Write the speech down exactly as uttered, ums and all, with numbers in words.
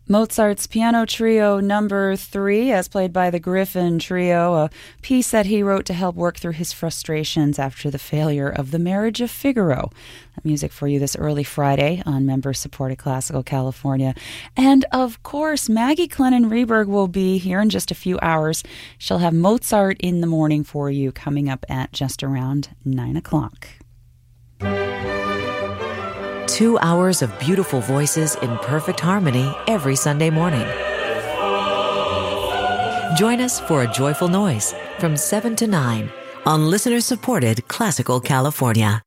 Mozart's Piano Trio Number Three, as played by the Griffin Trio, a piece that he wrote to help work through his frustrations after the failure of The Marriage of Figaro. Music for you this early Friday on member-supported Classical California. And, of course, Maggie Clennon-Reberg will be here in just a few hours. She'll have Mozart in the Morning for you coming up at just around nine o'clock. Two hours of beautiful voices in perfect harmony every Sunday morning. Join us for A Joyful Noise from seven to nine on listener-supported Classical California.